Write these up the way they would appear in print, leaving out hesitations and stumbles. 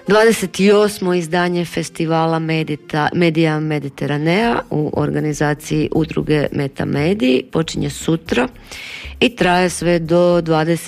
28. izdanje festivala Medija Mediteranea u organizaciji udruge Metamediji počinje sutra i traje sve do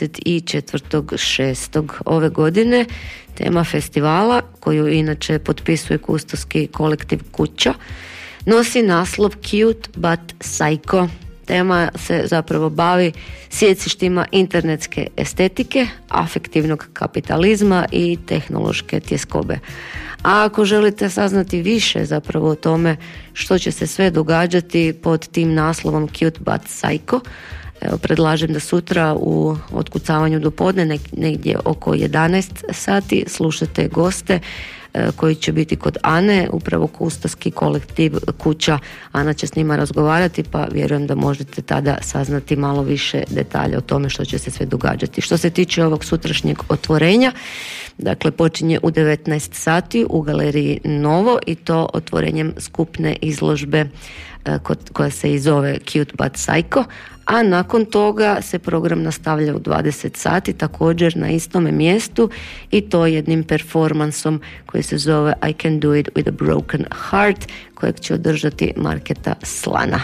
24.6. ove godine. Tema festivala, koju inače potpisuje kustovski kolektiv Kuća, nosi naslov Cute but Psycho. Tema se zapravo bavi sjecištima internetske estetike, afektivnog kapitalizma i tehnološke tjeskobe. A ako želite saznati više zapravo o tome što će se sve događati pod tim naslovom Cute but Psycho, evo, predlažem da sutra u otkucavanju do podne, negdje oko 11 sati, slušate goste koji će biti kod Ane, upravo kustovski kolektiv Kuća. Ana će s njima razgovarati, pa vjerujem da možete tada saznati malo više detalja o tome što će se sve događati. Što se tiče ovog sutrašnjeg otvorenja, dakle počinje u 19 sati u galeriji Novo i to otvorenjem skupne izložbe koja se i zove Cute but Psycho, a nakon toga se program nastavlja u 20 sati također na istome mjestu i to jednim performansom koji se zove I Can Do It With A Broken Heart, kojeg će održati Marketa Slana.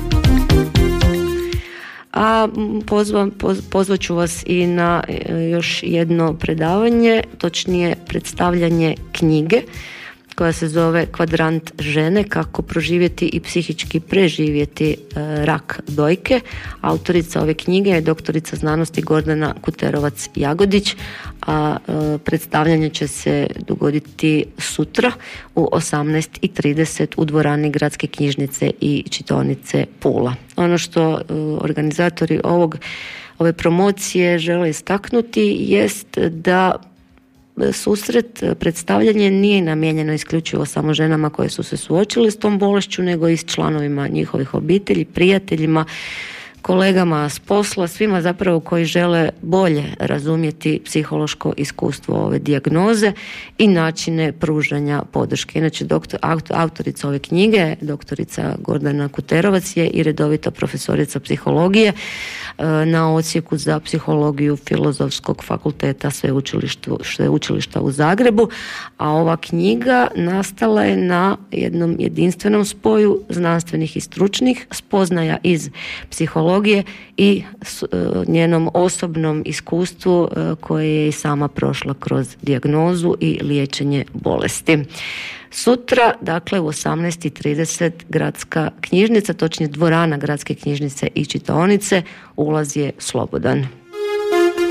A pozvat ću vas i na još jedno predavanje, točnije predstavljanje knjige koja se zove Kvadrant žene, kako proživjeti i psihički preživjeti rak dojke. Autorica ove knjige je doktorica znanosti Gordana Kuterovac-Jagodić, a predstavljanje će se dogoditi sutra u 18:30 u dvorani Gradske knjižnice i čitaonice Pula. Ono što organizatori ove promocije žele istaknuti jest da susret, predstavljanje nije namijenjeno isključivo samo ženama koje su se suočile s tom bolešću, nego i s članovima njihovih obitelji, prijateljima, kolegama s posla, svima zapravo koji žele bolje razumjeti psihološko iskustvo ove dijagnoze i načine pružanja podrške. Inače, autorica ove knjige, doktorica Gordana Kuterovac, je i redovita profesorica psihologije na odsjeku za psihologiju Filozofskog fakulteta Sveučilišta u Zagrebu, a ova knjiga nastala je na jednom jedinstvenom spoju znanstvenih i stručnih spoznaja iz psihologije i njenom osobnom iskustvu koje je i sama prošla kroz dijagnozu i liječenje bolesti. Sutra, dakle u 18:30 Gradska knjižnica, točnije dvorana Gradske knjižnice i čitaonice, ulaz je slobodan.